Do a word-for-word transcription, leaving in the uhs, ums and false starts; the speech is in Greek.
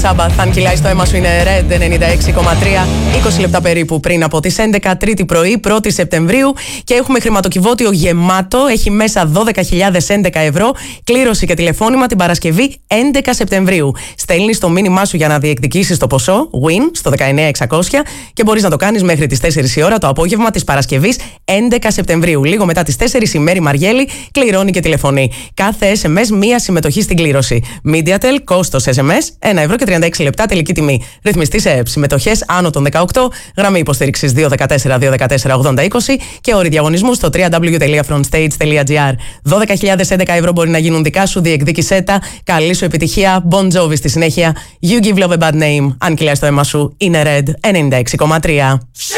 Sabbath, αν κυλάει στο αίμα σου είναι Red ενενήντα έξι κόμμα τρία, είκοσι λεπτά περίπου πριν από τις έντεκα, Τρίτη πρωί, πρώτη Σεπτεμβρίου, και έχουμε χρηματοκιβώτιο γεμάτο. Έχει μέσα δώδεκα χιλιάδες έντεκα ευρώ, κλήρωση και τηλεφώνημα την Παρασκευή έντεκα Σεπτεμβρίου. Στέλνεις το μήνυμά σου για να διεκδικήσεις το ποσό Win στο δεκαεννέα εξακόσια και μπορείς να το κάνεις μέχρι τις τέσσερις η ώρα το απόγευμα της Παρασκευής έντεκα Σεπτεμβρίου. Λίγο μετά τις τέσσερις η Μέρη Μαριέλη κληρώνει και τηλεφωνεί. Κάθε ες εμ ες μία συμμετοχή στην κλήρωση. MediaTel, κόστος ες εμ ες ένα ευρώ και τριάντα έξι λεπτά, τελική τιμή. Ρυθμιστή σε ΕΕΠ. Συμμετοχές άνω των δεκαοκτώ, γραμμή υποστήριξης δύο ένα τέσσερα δύο ένα τέσσερα ογδόντα είκοσι και όροι διαγωνισμού στο double-u double-u double-u τελεία frontstage τελεία gr. δώδεκα χιλιάδες έντεκα ευρώ μπορεί να γίνουν δικά σου, διεκδίκησέ τα. Καλή σου επιτυχία. Bon Jovi στη συνέχεια. You give love a bad name. Αν κυλάει στο αίμα σου είναι Red ενενήντα έξι κόμμα τρία.